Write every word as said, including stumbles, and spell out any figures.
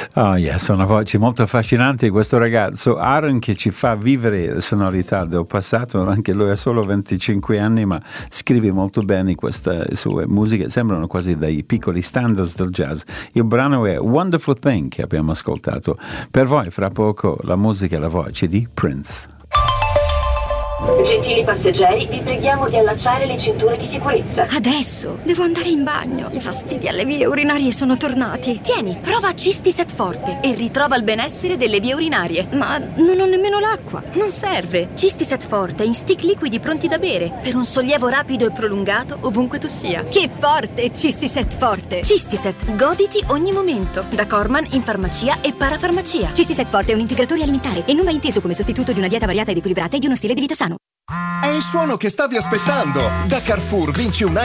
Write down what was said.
Oh yeah, sono voci molto affascinanti. Questo ragazzo Aaron che ci fa vivere sonorità del passato, anche lui ha solo venticinque anni ma scrive molto bene queste sue musiche, sembrano quasi dei piccoli standards del jazz. Il brano è Wonderful Thing che abbiamo ascoltato. Per voi fra poco la musica e la voce di Prince. Gentili passeggeri, vi preghiamo di allacciare le cinture di sicurezza. Adesso devo andare in bagno. I fastidi alle vie urinarie sono tornati. Tieni, prova Cistiset Forte e ritrova il benessere delle vie urinarie. Ma non ho nemmeno l'acqua. Non serve. Cistiset Forte in stick liquidi pronti da bere per un sollievo rapido e prolungato ovunque tu sia. Che forte, Cistiset Forte. Cistiset, goditi ogni momento. Da Corman in farmacia e parafarmacia. Cistiset Forte è un integratore alimentare e non va inteso come sostituto di una dieta variata ed equilibrata e di uno stile di vita sano. È il suono che stavi aspettando! Da Carrefour vinci un